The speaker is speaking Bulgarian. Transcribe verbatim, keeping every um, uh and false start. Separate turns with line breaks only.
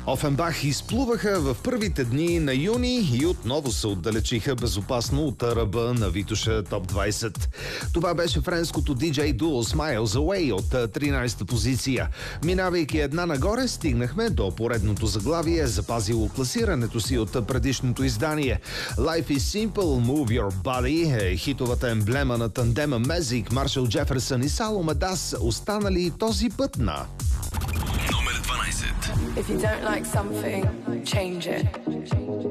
Офенбах изплуваха в първите дни на юни и отново се отдалечиха безопасно от ръба на Витоша Топ двайсет. Това беше френското диджей дуо Smiles Away от тринайсета позиция. Минавайки една нагоре, стигнахме до поредното заглавие, запазило класирането си от предишното издание. Life is Simple, Move Your Body е хитовата емблема на тандема Мезик, Маршал Джеферсън и Саломе Дас, останали този път на
Номер дванайсет.
If you don't like something, change it.